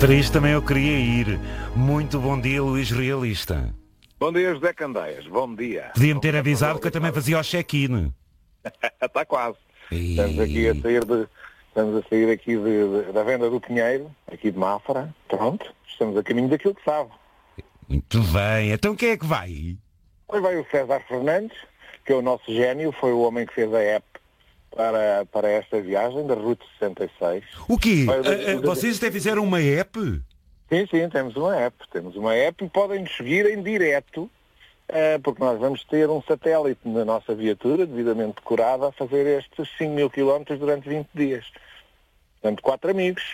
Para isto também eu queria ir. Muito bom dia, Luís Realista. Bom dia, José Candeias. Bom dia. Podia-me ter avisado que eu também fazia o check-in. Está quase. E... Estamos a sair aqui da venda do Pinheiro, aqui de Mafra. Pronto, estamos a caminho daquilo que sabe. Muito bem. Então quem é que vai? Hoje vai o César Fernandes, que é o nosso gênio, foi o homem que fez a app para esta viagem da Route 66. O quê? Vocês até fizeram uma app? Sim, temos uma app. Temos uma app e podem nos seguir em direto, porque nós vamos ter um satélite na nossa viatura, devidamente decorada, a fazer estes 5.000 km durante 20 dias. Portanto, quatro amigos.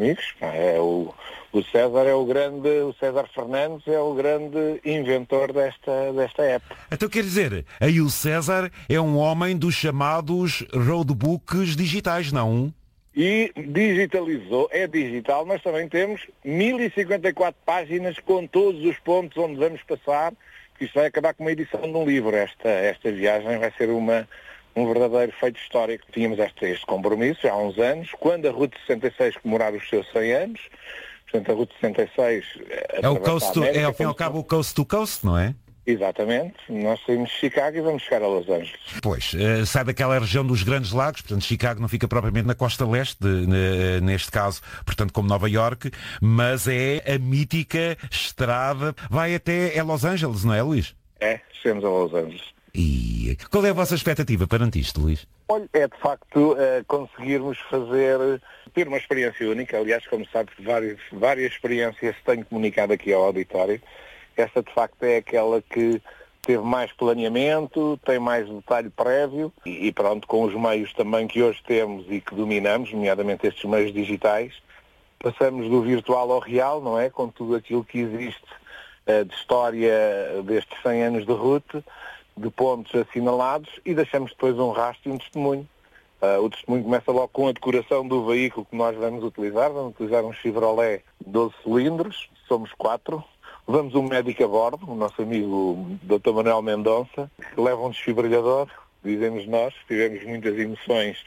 O César é o César Fernandes é o grande inventor desta app. Então quer dizer, aí o César é um homem dos chamados roadbooks digitais, não? E digitalizou, é digital, mas também temos 1054 páginas com todos os pontos onde vamos passar, que isto vai acabar com uma edição de um livro. Esta viagem vai ser um verdadeiro feito histórico. Tínhamos este compromisso já há uns anos, quando a Route 66 comemorar os seus 100 anos. Portanto, a Route 66... É o coast América, ao fim e ao cabo o coast to coast, não é? Exatamente. Nós saímos de Chicago e vamos chegar a Los Angeles. Pois, sai daquela região dos Grandes Lagos, portanto Chicago não fica propriamente na costa leste, neste caso, portanto como Nova Iorque, mas é a mítica estrada, vai até Los Angeles, não é, Luís? É, chegamos a Los Angeles. E qual é a vossa expectativa perante isto, Luís? Olha, é de facto conseguirmos ter uma experiência única. Aliás, como sabes, várias experiências tenho comunicado aqui ao auditório. Esta de facto é aquela que teve mais planeamento, tem mais detalhe prévio e pronto, com os meios também que hoje temos e que dominamos, nomeadamente estes meios digitais, passamos do virtual ao real, não é? Com tudo aquilo que existe de história destes 100 anos de route, de pontos assinalados e deixamos depois um rastro e um testemunho. O testemunho começa logo com a decoração do veículo que nós vamos utilizar. Vamos utilizar um Chevrolet 12 cilindros, somos 4. Levamos um médico a bordo, o nosso amigo Dr. Manuel Mendonça, que leva um desfibrilhador, dizemos nós, tivemos muitas emoções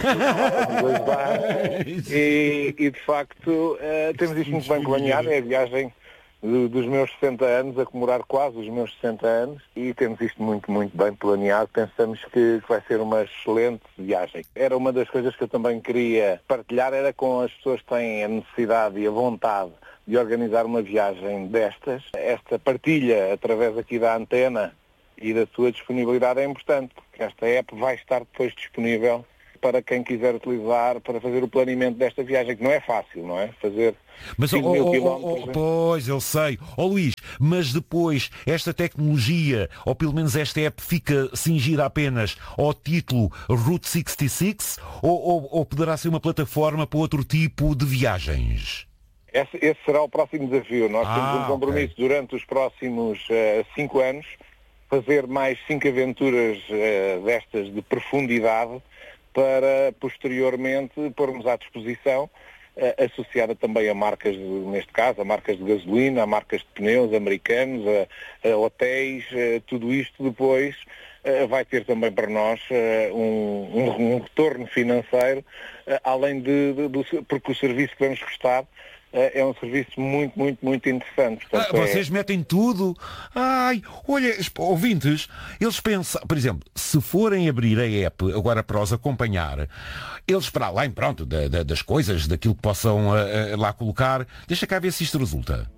e de facto temos isto muito bem planeado. É a viagem dos meus 60 anos, a comemorar quase os meus 60 anos, e temos isto muito, muito bem planeado. Pensamos que vai ser uma excelente viagem. Era uma das coisas que eu também queria partilhar, era com as pessoas que têm a necessidade e a vontade de organizar uma viagem destas. Esta partilha através aqui da antena e da sua disponibilidade é importante, porque esta app vai estar depois disponível para quem quiser utilizar para fazer o planeamento desta viagem, que não é fácil, não é? Fazer 5.000 quilómetros. Pois, eu sei. Luís, mas depois esta tecnologia, ou pelo menos esta app, fica cingida apenas ao título Route 66 ou poderá ser uma plataforma para outro tipo de viagens? Esse será o próximo desafio. Nós temos um compromisso durante os próximos 5 anos, fazer mais 5 aventuras destas de profundidade, para posteriormente pormos à disposição, associada também a marcas, neste caso, a marcas de gasolina, a marcas de pneus americanos, a hotéis, tudo isto depois vai ter também para nós um retorno financeiro, além porque o serviço que vamos prestar é um serviço muito, muito, muito interessante. Portanto, vocês metem tudo? Olha, ouvintes, eles pensam, por exemplo, se forem abrir a app agora para os acompanhar, eles para além, pronto, das coisas, daquilo que possam lá colocar, deixa cá ver se isto resulta.